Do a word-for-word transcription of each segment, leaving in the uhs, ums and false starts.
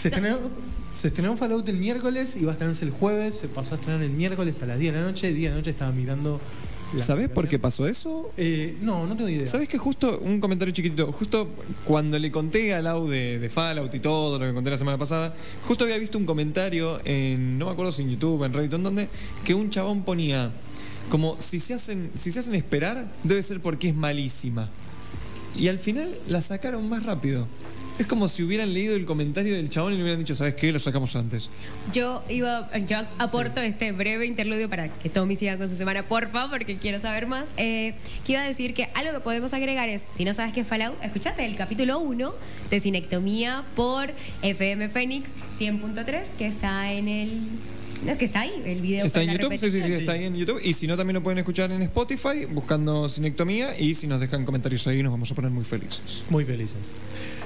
Se estrenó, se estrenó Fallout el miércoles y va a estrenarse el jueves. Se pasó a estrenar el miércoles a las diez de la noche. diez de la noche estaba mirando. ¿Sabés por qué pasó eso? Eh, no, no tengo idea. ¿Sabés que justo, un comentario chiquitito, justo cuando le conté a Lau de, de Fallout y todo lo que conté la semana pasada, justo había visto un comentario en, no me acuerdo si en YouTube, en Reddit, en donde, que un chabón ponía como, si se hacen, si se hacen esperar, debe ser porque es malísima. Y al final la sacaron más rápido. Es como si hubieran leído el comentario del chabón y le hubieran dicho, ¿sabes qué? Lo sacamos antes. Yo iba, yo aporto sí. este breve interludio para que Tommy siga con su semana, porfa, porque quiero saber más. Eh, que iba a decir que algo que podemos agregar es, si no sabes qué es Fallout, escuchate el capítulo uno de Cinectomía por F M Fénix cien punto tres, que está en el... No, que está ahí, el video. Está en YouTube, sí, sí, sí, está ahí en YouTube. Y si no, también lo pueden escuchar en Spotify, buscando Cinectomía. Y si nos dejan comentarios ahí, nos vamos a poner muy felices. Muy felices.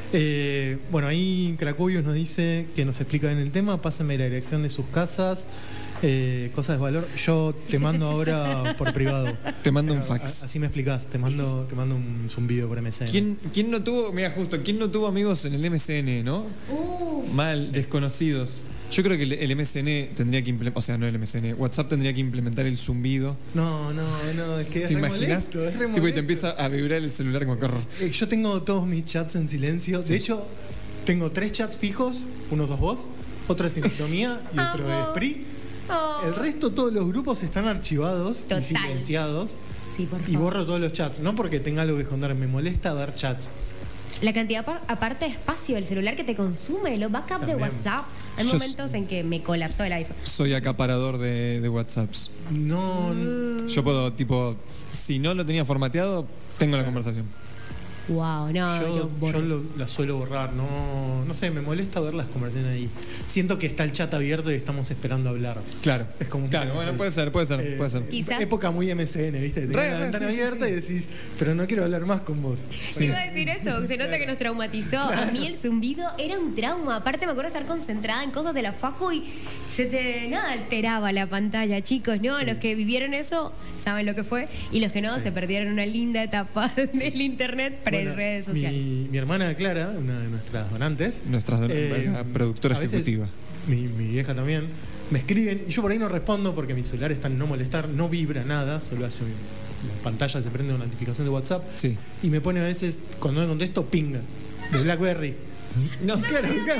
Eh, bueno, ahí Cracovius nos dice que nos explica bien el tema. Pásenme la dirección de sus casas, eh, cosas de valor. Yo te mando ahora por privado. Te mando Pero, un fax. A, así me explicás. Te mando, te mando un zumbido por M S N. ¿Quién, ¿Quién no tuvo, mira justo, quién no tuvo amigos en el M S N, no? Uh. Mal, desconocidos. Yo creo que el, el M S N tendría que implementar, o sea, no el M S N, WhatsApp tendría que implementar el zumbido. No, no, no, es que es ¿Te re imaginas? molesto, es re Tipo, y te molesto. empieza a vibrar el celular como carro. Eh, Yo tengo todos mis chats en silencio. Sí. De hecho, tengo tres chats fijos. Uno sos vos, otro es Cinectomía y otro es Pri. Oh. El resto, todos los grupos están archivados Total. y silenciados. Sí, por favor. Y borro todos los chats. No porque tenga algo que esconder, me molesta ver chats. La cantidad, par- aparte de espacio del celular que te consume, los backups de También. WhatsApp. Hay Yo momentos en que me colapsó el iPhone. Soy acaparador de, de WhatsApps. No, n- Yo puedo, tipo, si no lo tenía formateado, tengo la conversación. Wow, no, yo, yo, borro. yo lo- la suelo borrar. No, no sé, me molesta ver las conversaciones ahí. Siento que está el chat abierto y estamos esperando hablar. Claro. Es como un Claro, poco bueno, así. puede ser, puede ser, Eh, puede ser. Quizás- Época muy M S N, ¿viste? Tenés Re, la re, ventana sí, sí, abierta sí. y decís, pero no quiero hablar más con vos. Yo iba a decir eso, se nota que nos traumatizó. A mí el zumbido era un trauma. Aparte me acuerdo de estar concentrada en cosas de la facu y se te nada alteraba la pantalla, chicos. No, Sí. los que vivieron eso saben lo que fue y los que no Sí. se perdieron una linda etapa del internet pre Bueno, redes sociales. Mi, mi hermana Clara, una de nuestras donantes, Nuestra eh, productora a veces ejecutiva. Mi, mi vieja también, me escriben y yo por ahí no respondo porque mi celular está en no molestar, no vibra nada, solo hace un- la pantalla se prende una notificación de WhatsApp Sí. y me pone a veces, cuando me contesto, ping de BlackBerry. No. Claro, claro,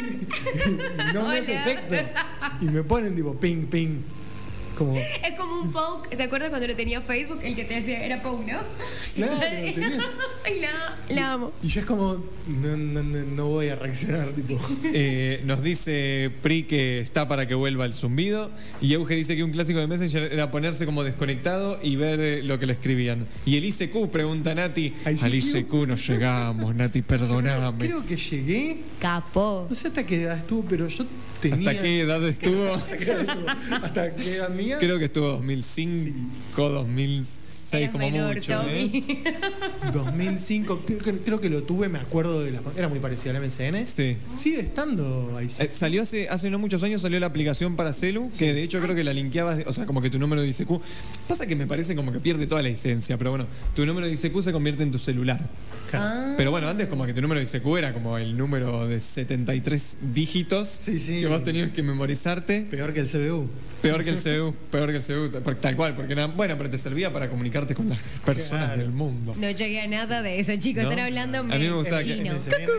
no me hace Hola. efecto. Y me ponen tipo ping, ping. Como, Es como un poke, ¿te acuerdas cuando lo tenía Facebook? El que te decía era poke, ¿no? Claro, tenía- Ay, la, la amo. y yo es como, no, no, no, no voy a reaccionar, tipo. Eh, nos dice Pri que está para que vuelva el zumbido. Y Euge dice que un clásico de Messenger era ponerse como desconectado y ver eh, lo que le escribían. Y el I C Q, pregunta Nati. I C Q. Al I C Q no llegamos, Nati, perdoname. Creo que llegué, Capó. no sé hasta qué edad estuvo, pero yo tenía. ¿Hasta qué edad estuvo? ¿Hasta qué edad estuvo? ¿Hasta qué edad mía? Creo que estuvo dos mil cinco, dos mil seis Eras como menor, mucho. ¿eh? Tommy. dos mil cinco, creo, que- creo que lo tuve, me acuerdo de la. Era muy parecido al M S N. Sí. Sigue estando ahí. Eh, salió hace, hace no muchos años, salió la aplicación para Celu, que de hecho creo que la linkeabas, o sea, como que tu número de I C Q. Pasa que me parece como que pierde toda la esencia, pero bueno, tu número de I C Q se convierte en tu celular. Claro. Ah. Pero bueno, antes como que tu número de I C Q era como el número de setenta y tres dígitos Sí, sí. que vos tenías que memorizarte. Peor que el C B U. Peor que el C B U, peor que el C B U, tal- tal cual, porque era, bueno, pero te servía para comunicarte con las personas Claro. del mundo. No llegué a nada de eso, chicos. ¿No? Están hablando A mí me gustaba que- chino. M S N.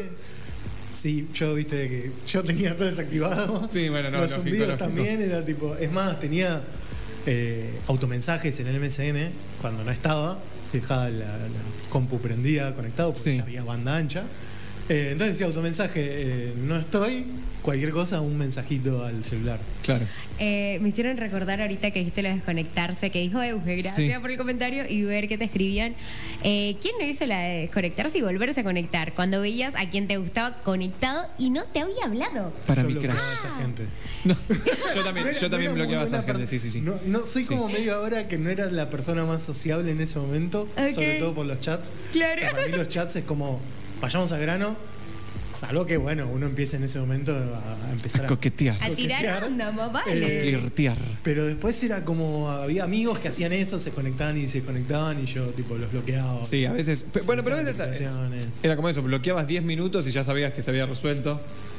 Sí, yo viste que yo tenía todo desactivado. Sí, bueno, no, Los lógico, zumbidos lógico. también era tipo. Es más, tenía eh, automensajes en el M S N cuando no estaba. Dejaba la, la compu prendida, conectado, porque Sí. ya había banda ancha. Eh, entonces decía automensaje, eh, no estoy, cualquier cosa, un mensajito al celular. Claro. Eh, me hicieron recordar ahorita que dijiste lo de desconectarse, que dijo Euge, gracias Sí. por el comentario y ver que te escribían. Eh, ¿Quién no hizo la de desconectarse y volverse a conectar? Cuando veías a quien te gustaba conectado y no te había hablado. Para Yo mi bloqueaba crush. a esa gente. No, yo también, No era- yo no también era muy bloqueaba a esa buena gente, per- sí, sí, sí. No, no, soy Sí. como medio ahora que no era la persona más sociable en ese momento, Ok. sobre todo por los chats. Claro. O sea, para mí los chats es como, vayamos al grano, salvo que, bueno, uno empieza en ese momento a, a empezar A a, coquetear, A tirar Coquetear. onda, más a vale. Eh, flirtear. Pero después era como, había amigos que hacían eso, se conectaban y se conectaban y yo, tipo, los bloqueaba. Sí, a veces. pe- Sin Bueno, pero a veces notificaciones. era como eso, bloqueabas diez minutos y ya sabías que se había resuelto.